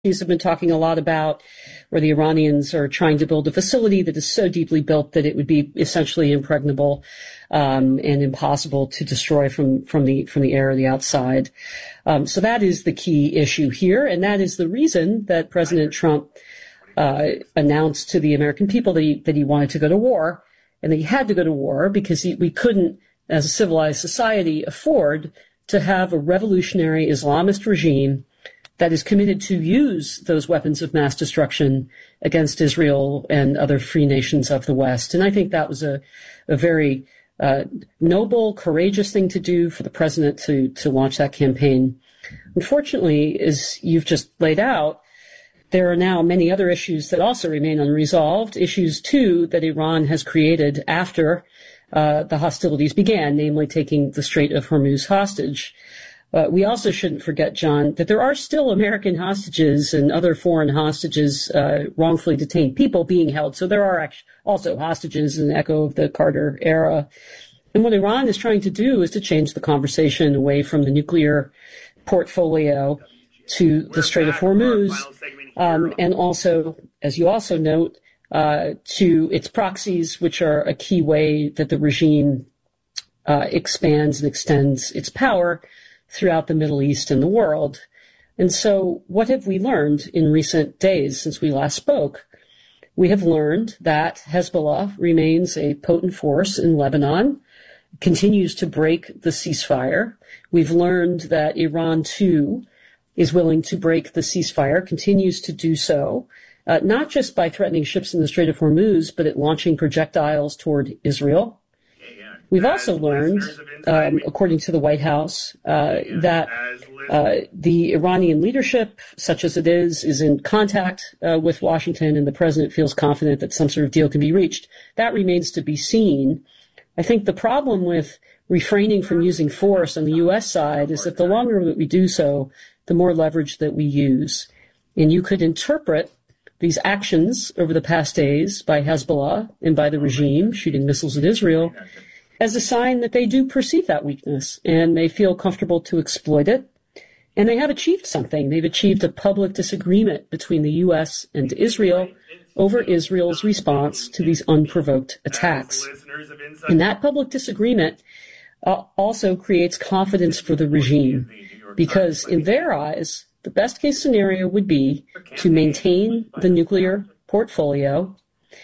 have been talking a lot about, where the Iranians are trying to build a facility that is so deeply built that it would be essentially impregnable and impossible to destroy from the air or the outside. So that is the key issue here, and that is the reason that President Trump announced to the American people that he wanted to go to war, and that he had to go to war because we couldn't, as a civilized society, afford to have a revolutionary Islamist regime that is committed to use those weapons of mass destruction against Israel and other free nations of the West. And I think that was a very noble, courageous thing to do for the president to launch that campaign. Unfortunately, as you've just laid out, there are now many other issues that also remain unresolved, issues, too, that Iran has created after the hostilities began, namely taking the Strait of Hormuz hostage. We also shouldn't forget, John, that there are still American hostages and other foreign hostages, wrongfully detained people being held. So there are also hostages, an echo of the Carter era. And what Iran is trying to do is to change the conversation away from the nuclear portfolio to the Strait of Hormuz, and also, as you also note, to its proxies, which are a key way that the regime expands and extends its power throughout the Middle East and the world. And so what have we learned in recent days since we last spoke? We have learned that Hezbollah remains a potent force in Lebanon, continues to break the ceasefire. We've learned that Iran, too, is willing to break the ceasefire, continues to do so, not just by threatening ships in the Strait of Hormuz, but at launching projectiles toward Israel. We've also learned, according to the White House, that the Iranian leadership, such as it is in contact with Washington, and the president feels confident that some sort of deal can be reached. That remains to be seen. I think the problem with refraining from using force on the U.S. side is that the longer that we do so, the more leverage that we use. And you could interpret these actions over the past days by Hezbollah and by the regime shooting missiles at Israel as a sign that they do perceive that weakness and they feel comfortable to exploit it. And they have achieved something. They've achieved a public disagreement between the U.S. and Israel over Israel's response to these unprovoked attacks. And that public disagreement also creates confidence for the regime, because in their eyes, the best case scenario would be to maintain the nuclear portfolio,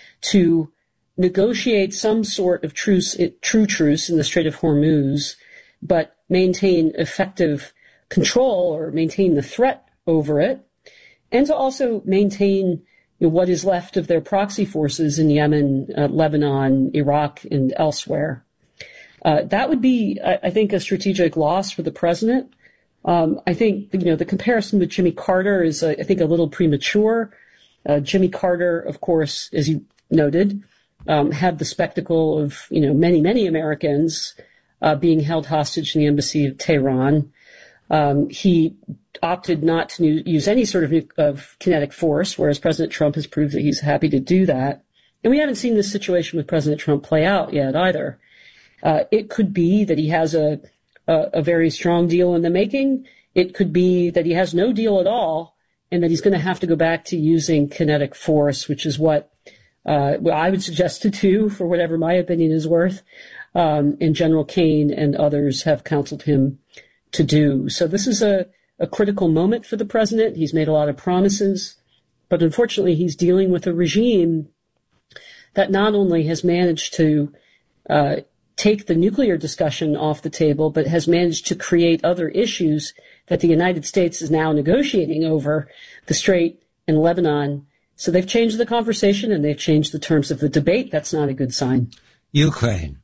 to negotiate some sort of true truce in the Strait of Hormuz, but maintain effective control or maintain the threat over it, and to also maintain what is left of their proxy forces in Yemen, Lebanon, Iraq, and elsewhere. That would be, I think, a strategic loss for the president. I think, the comparison with Jimmy Carter is, I think, a little premature. Jimmy Carter, of course, as you noted, had the spectacle of, many, many Americans being held hostage in the embassy of Tehran. He opted not to use any sort of kinetic force, whereas President Trump has proved that he's happy to do that. And we haven't seen this situation with President Trump play out yet either. It could be that he has a very strong deal in the making. It could be that he has no deal at all and that he's going to have to go back to using kinetic force, which is what I would suggest to do, for whatever my opinion is worth. And General Kane and others have counseled him to do. So this is a critical moment for the president. He's made a lot of promises, but unfortunately he's dealing with a regime that not only has managed to take the nuclear discussion off the table, but has managed to create other issues that the United States is now negotiating over, the Strait and Lebanon. So they've changed the conversation and they've changed the terms of the debate. That's not a good sign. Ukraine.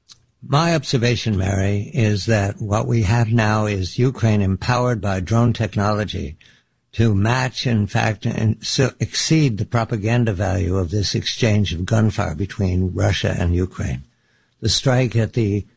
My observation, Mary, is that what we have now is Ukraine empowered by drone technology to match, in fact, and exceed the propaganda value of this exchange of gunfire between Russia and Ukraine. The strike at the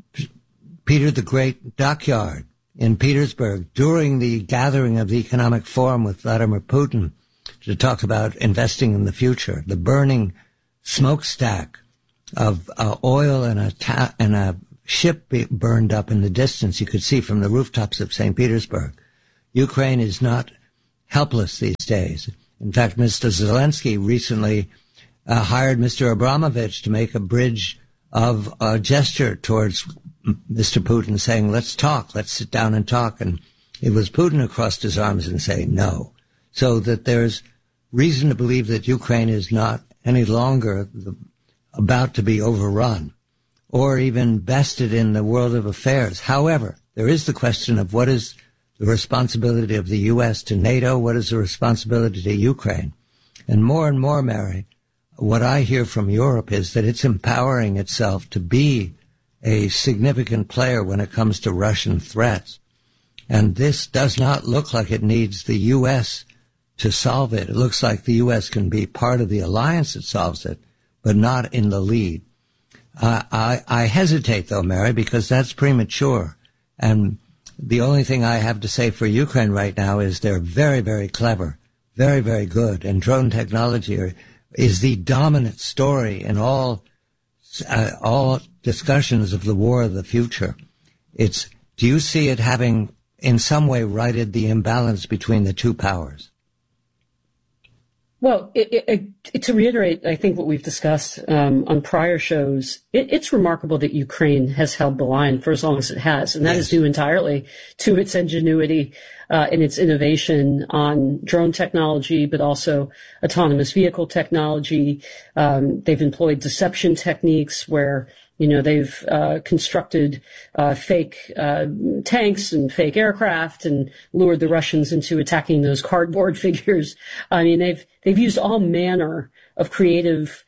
Peter the Great dockyard in Petersburg during the gathering of the Economic Forum with Vladimir Putin to talk about investing in the future, the burning smokestack of oil and a ship burned up in the distance you could see from the rooftops of St. Petersburg. Ukraine is not helpless these days. In fact, Mr. Zelensky recently hired Mr. Abramovich to make a bridge of a gesture towards Mr. Putin, saying, let's talk, let's sit down and talk. And it was Putin who crossed his arms and said no. So that there's reason to believe that Ukraine is not any longer about to be overrun or even bested in the world of affairs. However, there is the question of what is the responsibility of the U.S. to NATO, what is the responsibility to Ukraine. And more, Mary, what I hear from Europe is that it's empowering itself to be a significant player when it comes to Russian threats. And this does not look like it needs the U.S. to solve it. It looks like the U.S. can be part of the alliance that solves it, but not in the lead. I hesitate, though, Mary, because that's premature. And the only thing I have to say for Ukraine right now is they're very, very clever, very, very good. And drone technology is the dominant story in all discussions of the war of the future. Do you see it having in some way righted the imbalance between the two powers? Well, to reiterate, I think what we've discussed on prior shows, it's remarkable that Ukraine has held the line for as long as it has, and that is due entirely to its ingenuity and its innovation on drone technology, but also autonomous vehicle technology. They've employed deception techniques where they've constructed fake tanks and fake aircraft and lured the Russians into attacking those cardboard figures. I mean, they've used all manner of creative,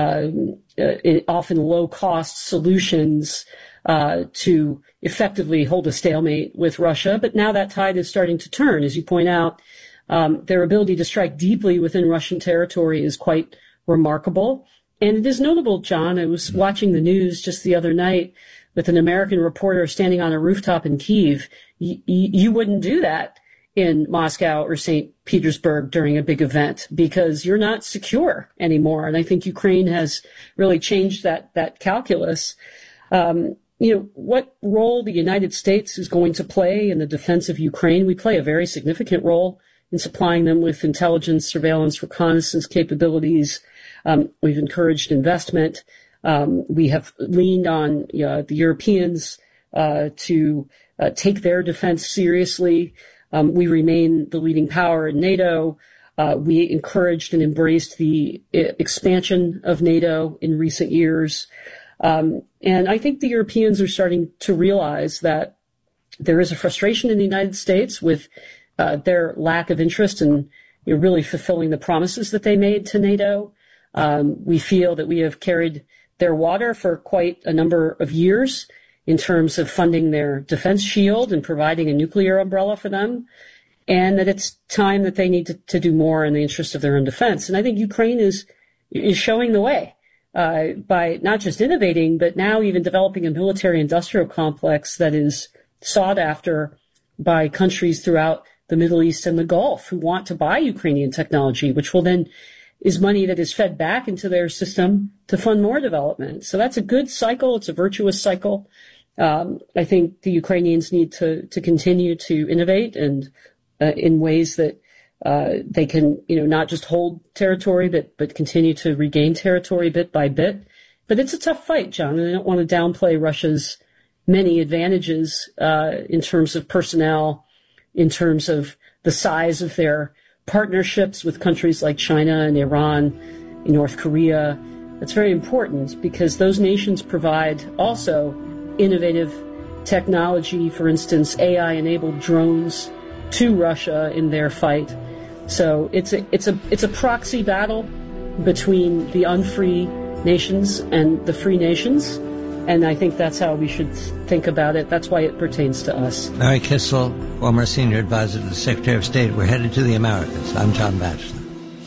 often low-cost solutions to effectively hold a stalemate with Russia. But now that tide is starting to turn. As you point out, their ability to strike deeply within Russian territory is quite remarkable. And it is notable, John, I was watching the news just the other night with an American reporter standing on a rooftop in Kyiv. You wouldn't do that in Moscow or St. Petersburg during a big event because you're not secure anymore. And I think Ukraine has really changed that calculus. What role the United States is going to play in the defense of Ukraine? We play a very significant role in supplying them with intelligence, surveillance, reconnaissance capabilities. We've encouraged investment. We have leaned on the Europeans to take their defense seriously. We remain the leading power in NATO. We encouraged and embraced the expansion of NATO in recent years. And I think the Europeans are starting to realize that there is a frustration in the United States with their lack of interest in really fulfilling the promises that they made to NATO. We feel that we have carried their water for quite a number of years in terms of funding their defense shield and providing a nuclear umbrella for them, and that it's time that they need to do more in the interest of their own defense. And I think Ukraine is showing the way by not just innovating, but now even developing a military-industrial complex that is sought after by countries throughout the Middle East and the Gulf who want to buy Ukrainian technology, which will then is money that is fed back into their system to fund more development. So that's a good cycle. It's a virtuous cycle. I think the Ukrainians need to continue to innovate and in ways that they can, not just hold territory, but continue to regain territory bit by bit. But it's a tough fight, John, and I don't want to downplay Russia's many advantages in terms of personnel, in terms of the size of their partnerships with countries like China and Iran, North Korea. That's very important because those nations provide also innovative technology, for instance, AI-enabled drones to Russia in their fight. So it's a proxy battle between the unfree nations and the free nations. And I think that's how we should think about it. That's why it pertains to us. Mary Kissel, former senior advisor to the Secretary of State. We're headed to the Americas. I'm John Batchelor.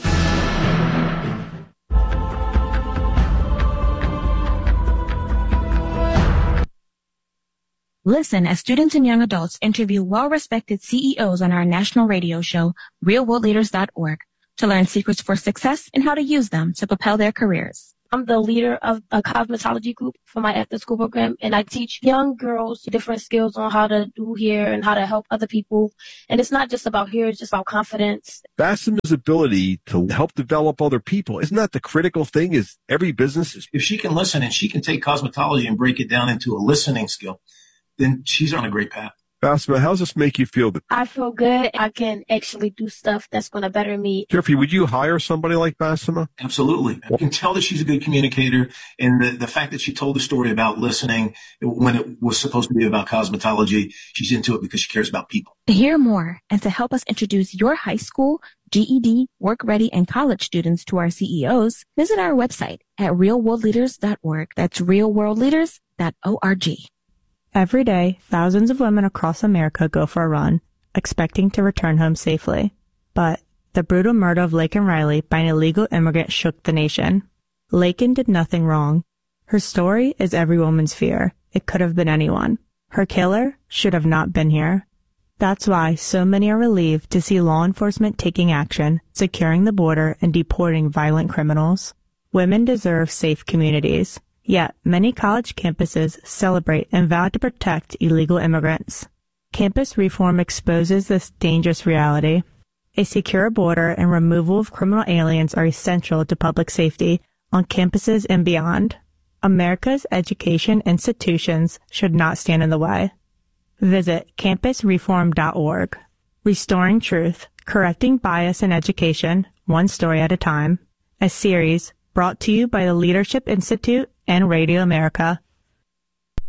Listen as students and young adults interview well-respected CEOs on our national radio show, realworldleaders.org, to learn secrets for success and how to use them to propel their careers. I'm the leader of a cosmetology group for my after-school program, and I teach young girls different skills on how to do hair and how to help other people. And it's not just about hair, it's just about confidence. Bassema's ability to help develop other people, isn't that the critical thing? Is every business is... If she can listen and she can take cosmetology and break it down into a listening skill, then she's on a great path. Bassema, how does this make you feel? I feel good. I can actually do stuff that's going to better me. Jeffrey, would you hire somebody like Bassema? Absolutely. I can tell that she's a good communicator. And the fact that she told the story about listening when it was supposed to be about cosmetology, she's into it because she cares about people. To hear more and to help us introduce your high school, GED, work ready, and college students to our CEOs, visit our website at realworldleaders.org. That's realworldleaders.org. Every day, thousands of women across America go for a run, expecting to return home safely. But the brutal murder of Laken Riley by an illegal immigrant shook the nation. Laken did nothing wrong. Her story is every woman's fear. It could have been anyone. Her killer should have not been here. That's why so many are relieved to see law enforcement taking action, securing the border, and deporting violent criminals. Women deserve safe communities. Yet, many college campuses celebrate and vow to protect illegal immigrants. Campus reform exposes this dangerous reality. A secure border and removal of criminal aliens are essential to public safety on campuses and beyond. America's education institutions should not stand in the way. Visit campusreform.org. Restoring Truth, Correcting Bias in Education, One Story at a Time. A series brought to you by the Leadership Institute and Radio America.